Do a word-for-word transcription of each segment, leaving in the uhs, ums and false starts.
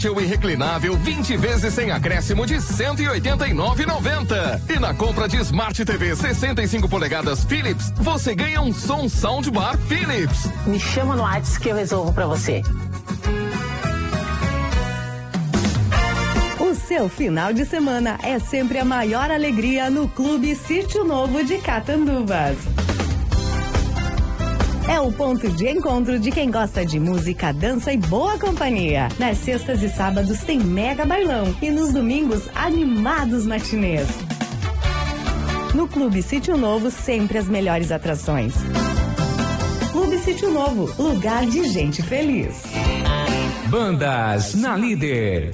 e reclinável vinte vezes sem acréscimo de cento e oitenta e nove reais e noventa centavos. E na compra de Smart T V sessenta e cinco polegadas Philips, você ganha um som soundbar Philips. Me chama no WhatsApp que eu resolvo pra você. O seu final de semana é sempre a maior alegria no Clube Sítio Novo de Catanduvas. É o ponto de encontro de quem gosta de música, dança e boa companhia. Nas sextas e sábados tem mega bailão e nos domingos animados matinês. No Clube Sítio Novo, sempre as melhores atrações. Clube Sítio Novo, lugar de gente feliz. Bandas na Líder.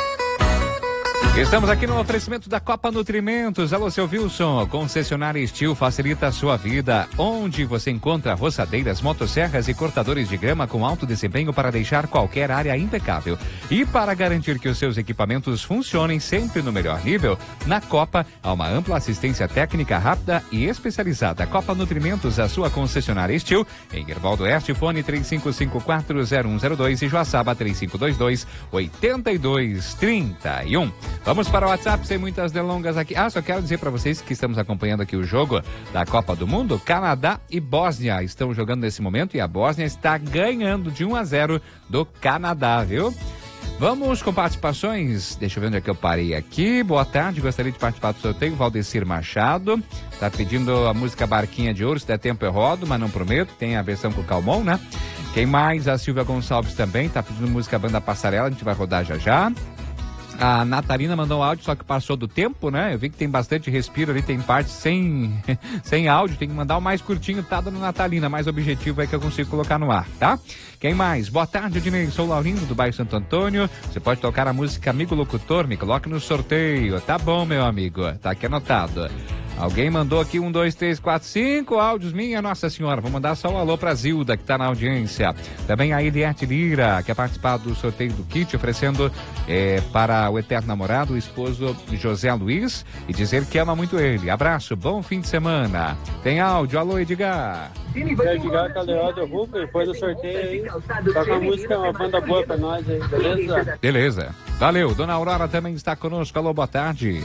Estamos aqui no oferecimento da Copa Nutrimentos. Alô, seu Wilson. Concessionária Estil facilita a sua vida. Onde você encontra roçadeiras, motosserras e cortadores de grama com alto desempenho para deixar qualquer área impecável. E para garantir que os seus equipamentos funcionem sempre no melhor nível, na Copa há uma ampla assistência técnica rápida e especializada. Copa Nutrimentos, a sua concessionária Estil, em Hervaldo Oeste, fone três cinco cinco quatro zero um zero dois e Joaçaba três cinco dois dois oito dois três um. Vamos para o WhatsApp sem muitas delongas aqui. Ah, só quero dizer para vocês que estamos acompanhando aqui o jogo da Copa do Mundo. Canadá e Bósnia estão jogando nesse momento e a Bósnia está ganhando de um a zero do Canadá, viu? Vamos com participações. Deixa eu ver onde é que eu parei aqui. Boa tarde, gostaria de participar do sorteio. Valdecir Machado tá pedindo a música Barquinha de Ouro. Se der tempo eu rodo, mas não prometo. Tem a versão com o Calmon, né? Quem mais? A Silvia Gonçalves também tá pedindo música Banda Passarela. A gente vai rodar já já. A Natalina mandou um áudio, só que passou do tempo, né? Eu vi que tem bastante respiro ali, tem parte sem, sem áudio, tem que mandar o mais curtinho, tá dando Natalina, mais objetivo é que eu consigo colocar no ar, tá? Quem mais? Boa tarde, Dinei, sou o Laurindo do bairro Santo Antônio, você pode tocar a música Amigo Locutor, me coloque no sorteio, tá bom, meu amigo, tá aqui anotado. Alguém mandou aqui um, dois, três, quatro, cinco áudios, minha Nossa Senhora. Vou mandar só um alô pra Zilda, que tá na audiência. Também a Eliette Lira, que quer participar do sorteio do kit, oferecendo é, para o eterno namorado, o esposo José Luiz, e dizer que ama muito ele. Abraço, bom fim de semana. Tem áudio, alô Edgar. Edgar Caldeirão do Rubro, depois do sorteio aí, toca a música, uma banda boa pra nós aí, beleza? Beleza. Valeu, Dona Aurora também está conosco, alô, boa tarde.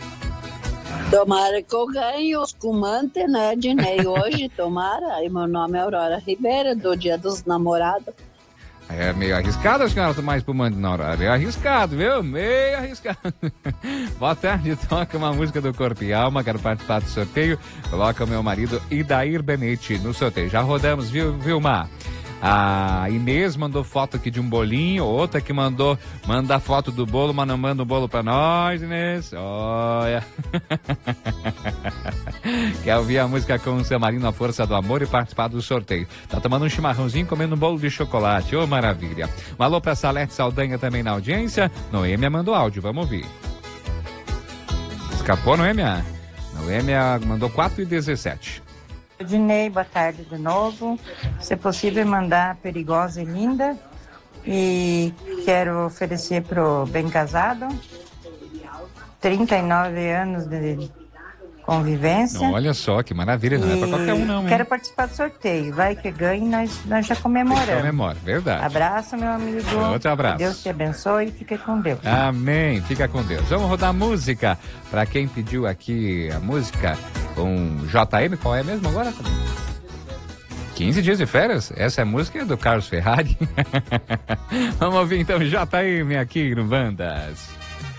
Tomara que eu ganhe os comantes, né, Dinei? Hoje, tomara. E meu nome é Aurora Ribeira, do Dia dos Namorados. É meio arriscado a senhora tomar espumante na hora. É arriscado, viu? Meio arriscado. Boa tarde, toca uma música do Corpo e Alma. Quero participar do sorteio. Coloca o meu marido Idair Benete no sorteio. Já rodamos, viu, Vilma? A Inês mandou foto aqui de um bolinho, outra que mandou, manda foto do bolo, mas não manda o bolo pra nós, Inês. Olha. Quer ouvir a música com o seu marido, A Força do Amor, e participar do sorteio. Tá tomando um chimarrãozinho, comendo um bolo de chocolate. Ô, oh, maravilha. Um alô pra Salete Saldanha também na audiência. Noêmia mandou áudio, vamos ouvir. Escapou, Noêmia? Noêmia mandou quatro e dezessete. Dinei, boa tarde de novo. Se é possível, mandar Perigosa e Linda. E quero oferecer pro Bem Casado. trinta e nove anos de convivência. Olha só, que maravilha, não e é pra qualquer um não, hein? Quero participar do sorteio. Vai que ganhe, nós, nós já comemoramos. Comemora, verdade. Abraço, meu amigo. Outro abraço. Que Deus te abençoe e fique com Deus. Amém, fica com Deus. Vamos rodar música. Pra quem pediu aqui a música com J M, qual é mesmo agora? quinze dias de férias? Essa é a música do Carlos Ferrari. Vamos ouvir então J M aqui no Bandas.